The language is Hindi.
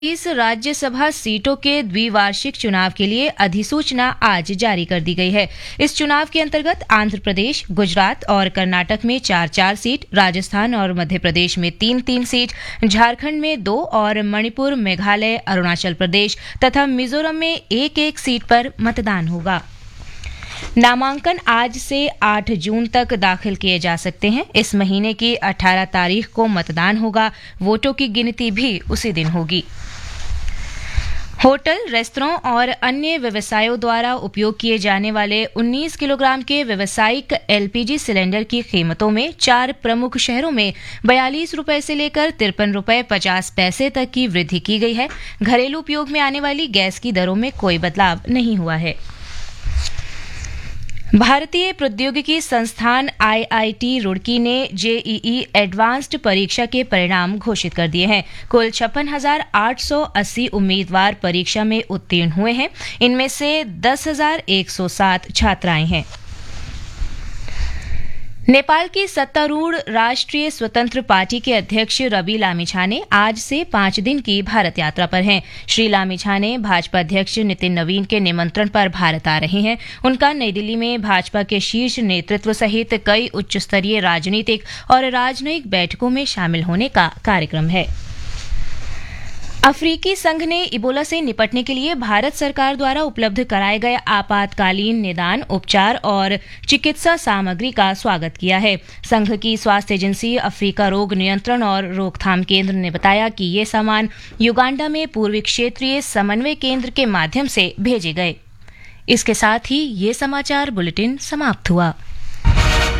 इस राज्यसभा सीटों के द्विवार्षिक चुनाव के लिए अधिसूचना आज जारी कर दी गई है। इस चुनाव के अंतर्गत आंध्र प्रदेश, गुजरात और कर्नाटक में 4-4 सीट, राजस्थान और मध्य प्रदेश में 3-3 सीट, झारखंड में 2 और मणिपुर, मेघालय, अरुणाचल प्रदेश तथा मिजोरम में 1-1 सीट पर मतदान होगा। नामांकन आज से 8 जून तक दाखिल किए जा सकते हैं। इस महीने की 18 तारीख को मतदान होगा। वोटों की गिनती भी उसी दिन होगी। होटल, रेस्तरां और अन्य व्यवसायों द्वारा उपयोग किए जाने वाले 19 किलोग्राम के व्यावसायिक एलपीजी सिलेंडर की कीमतों में 4 प्रमुख शहरों में 42 रुपए से लेकर 53 रुपए 50 पैसे तक की वृद्धि की गई है। घरेलू उपयोग में आने वाली गैस की दरों में कोई बदलाव नहीं हुआ है। भारतीय प्रौद्योगिकी संस्थान आईआईटी रुड़की ने जेईई एडवांस्ड परीक्षा के परिणाम घोषित कर दिए हैं। कुल 56,880 उम्मीदवार परीक्षा में उत्तीर्ण हुए हैं। इनमें से 10,107 छात्राएं हैं। नेपाल की सत्तारूढ़ राष्ट्रीय स्वतंत्र पार्टी के अध्यक्ष रवि लामिछाने आज से 5 दिन की भारत यात्रा पर हैं। श्री लामिछाने भाजपा अध्यक्ष नितिन नवीन के निमंत्रण पर भारत आ रहे हैं। उनका नई दिल्ली में भाजपा के शीर्ष नेतृत्व सहित कई उच्च स्तरीय राजनीतिक और राजनयिक बैठकों में शामिल होने का कार्यक्रम है। अफ्रीकी संघ ने इबोला से निपटने के लिए भारत सरकार द्वारा उपलब्ध कराए गए आपातकालीन निदान, उपचार और चिकित्सा सामग्री का स्वागत किया है। संघ की स्वास्थ्य एजेंसी अफ्रीका रोग नियंत्रण और रोकथाम केंद्र ने बताया कि ये सामान युगांडा में पूर्वी क्षेत्रीय समन्वय केंद्र के माध्यम से भेजे गए। इसके साथ ही ये समाचार बुलेटिन समाप्त हुआ।